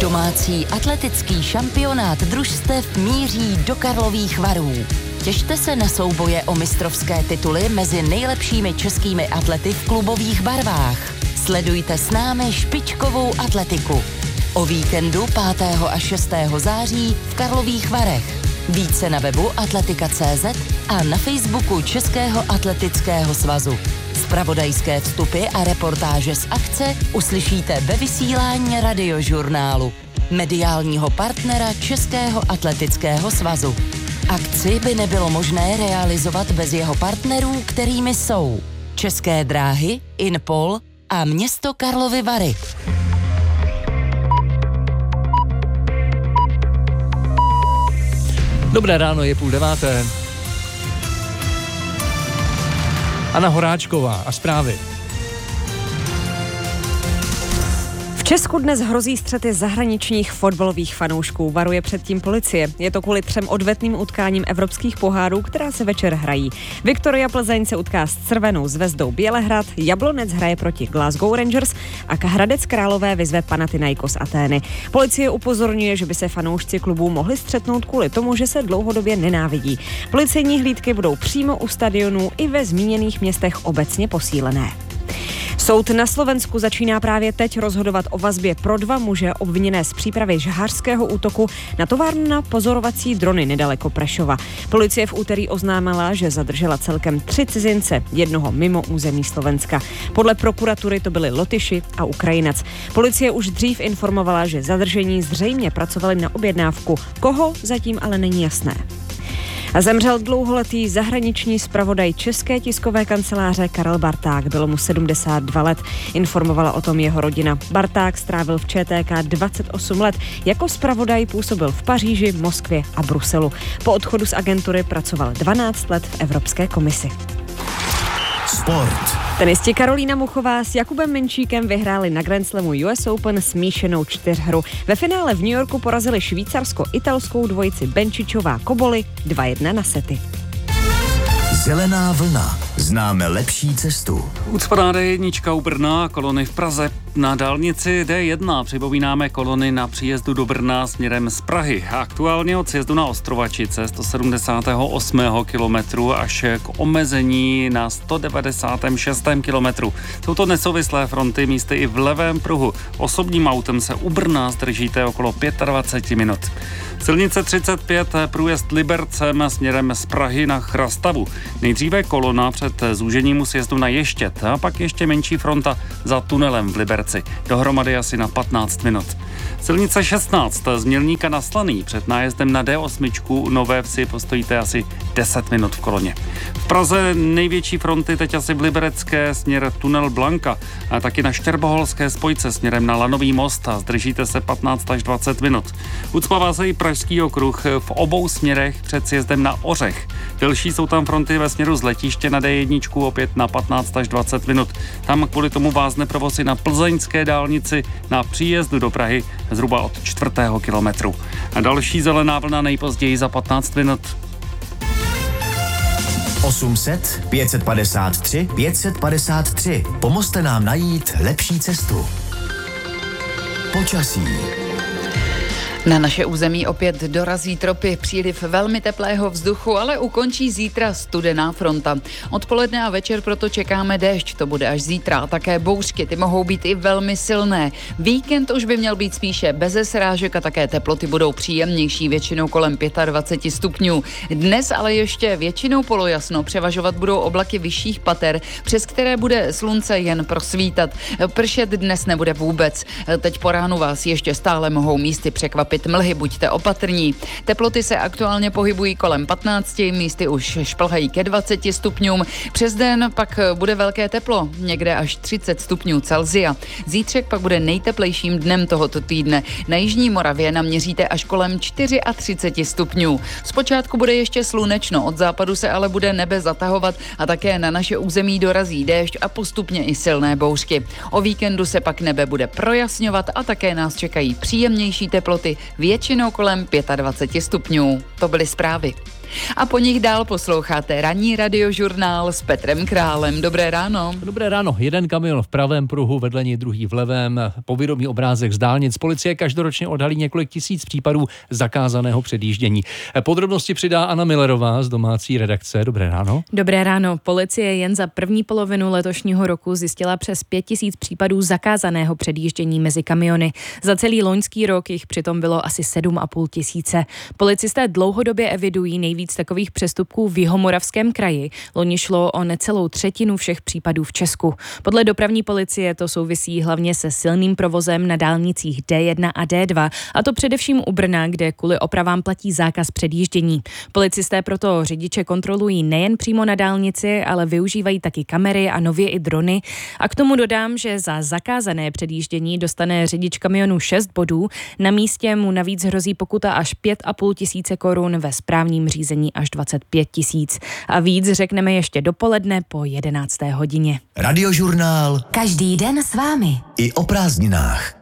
Domácí atletický šampionát družstev míří do Karlových Varů. Těšte se na souboje o mistrovské tituly mezi nejlepšími českými atlety v klubových barvách. Sledujte s námi špičkovou atletiku. O víkendu 5. a 6. září v Karlových Varech. Více na webu atletika.cz a na Facebooku Českého atletického svazu. Zpravodajské vstupy a reportáže z akce uslyšíte ve vysílání Radiožurnálu, mediálního partnera Českého atletického svazu. Akci by nebylo možné realizovat bez jeho partnerů, kterými jsou České dráhy, Inpol a město Karlovy Vary. Dobré ráno, je 8:30. Anna Horáčková a zprávy. V Česku dnes hrozí střety zahraničních fotbalových fanoušků, varuje předtím policie. Je to kvůli 3 odvetným utkáním evropských pohárů, která se večer hrají. Viktoria Plzeň se utká s Crvenou zvezdou Bělehrad, Jablonec hraje proti Glasgow Rangers a Hradec Králové vyzve Panathinaikos Atény. Policie upozorňuje, že by se fanoušci klubů mohli střetnout kvůli tomu, že se dlouhodobě nenávidí. Policejní hlídky budou přímo u stadionů i ve zmíněných městech obecně posílené. Soud na Slovensku začíná právě teď rozhodovat o vazbě pro 2 muže obviněné z přípravy žhářského útoku na továrnu na pozorovací drony nedaleko Prešova. Policie v úterý oznámila, že zadržela celkem 3 cizince, jednoho mimo území Slovenska. Podle prokuratury to byli Lotyši a Ukrajinec. Policie už dřív informovala, že zadržení zřejmě pracovali na objednávku. Koho zatím ale není jasné. A zemřel dlouholetý zahraniční zpravodaj České tiskové kanceláře Karel Barták. Bylo mu 72 let, informovala o tom jeho rodina. Barták strávil v ČTK 28 let. Jako zpravodaj působil v Paříži, Moskvě a Bruselu. Po odchodu z agentury pracoval 12 let v Evropské komisi. Sport. Tenisti Karolína Muchová s Jakubem Menčíkem vyhráli na Grand Slamu US Open smíšenou 4hru. Ve finále v New Yorku porazili švýcarsko-italskou dvojici Benčičová-Koboli 2-1 na sety. Zelená vlna. Známe lepší cestu. Ucpaná D1 u Brna, kolony v Praze. Na dálnici D1 připomínáme kolony na příjezdu do Brna směrem z Prahy. Aktuálně od sjezdu na Ostrovačice 178. kilometru až k omezení na 196. kilometru. Jsou to nesouvislé fronty, místy i v levém pruhu. Osobním autem se u Brna zdržíte okolo 25 minut. Silnice 35, průjezd Libercem směrem z Prahy na Chrastavu. Nejdříve kolona před zúžením u sjezdu na Ještěd a pak ještě menší fronta za tunelem v Liberci. Dohromady asi na 15 minut. Silnice 16 z Mělníka na Slaný před nájezdem na D8 u Nové Vsi postojíte asi 10 minut v koloně. V Praze největší fronty teď asi v Liberecké směr tunel Blanka a taky na Štěrboholské spojce směrem na Lanový most a zdržíte se 15 až 20 minut. Ucpává se i Pražský okruh v obou směrech před sjezdem na Ořech. Delší jsou tam fronty ve směru z letiště na D1 opět na 15 až 20 minut. Tam kvůli tomu vázne provoz i na plzeňské dálnici na příjezdu do Prahy zhruba od 4. kilometru. A další zelená vlna nejpozději za 15 minut. 800 553 553. Pomozte nám najít lepší cestu. Počasí. Na naše území opět dorazí tropy, příliv velmi teplého vzduchu, ale ukončí zítra studená fronta. Odpoledne a večer proto čekáme déšť, to bude až zítra, a také bouřky, ty mohou být i velmi silné. Víkend už by měl být spíše beze srážek a také teploty budou příjemnější, většinou kolem 25 stupňů. Dnes ale ještě většinou polojasno, převažovat budou oblaky vyšších pater, přes které bude slunce jen prosvítat. Pršet dnes nebude vůbec. Teď po ránu vás ještě stále mohou místy překvapit mlhy, buďte opatrní. Teploty se aktuálně pohybují kolem 15, místy už šplhají ke 20 stupňům. Přes den pak bude velké teplo, někde až 30 stupňů Celsia. Zítřek pak bude nejteplejším dnem tohoto týdne. Na jižní Moravě naměříte až kolem 34 stupňů. Zpočátku bude ještě slunečno, od západu se ale bude nebe zatahovat a také na naše území dorazí déšť a postupně i silné bouřky. O víkendu se pak nebe bude projasňovat a také nás čekají příjemnější teploty, většinou kolem 25 stupňů. To byly zprávy. A po nich dál posloucháte ranní radiožurnál s Petrem Králem. Dobré ráno. Dobré ráno. Jeden kamion v pravém pruhu, vedle něj druhý v levém. Povědomý obrázek z dálnic. Policie každoročně odhalí několik tisíc případů zakázaného předjíždění. Podrobnosti přidá Anna Millerová z domácí redakce. Dobré ráno. Dobré ráno. Policie jen za první polovinu letošního roku zjistila přes 5 000 případů zakázaného předjíždění mezi kamiony. Za celý loňský rok jich přitom bylo asi 7 500. Policisté dlouhodobě evidují nejvíc takových přestupků v Jihomoravském kraji. Loni šlo o necelou třetinu všech případů v Česku. Podle dopravní policie to souvisí hlavně se silným provozem na dálnicích D1 a D2, a to především u Brna, kde kvůli opravám platí zákaz předjíždění. Policisté proto řidiče kontrolují nejen přímo na dálnici, ale využívají taky kamery a nově i drony. A k tomu dodám, že za zakázané předjíždění dostane řidič kamionu 6 bodů. Na místě mu navíc hrozí pokuta až 5 500 korun, ve správním řízení až 25 000. A víc řekneme ještě dopoledne po 11. hodině. Radiožurnál Každý den s vámi. i o prázdninách.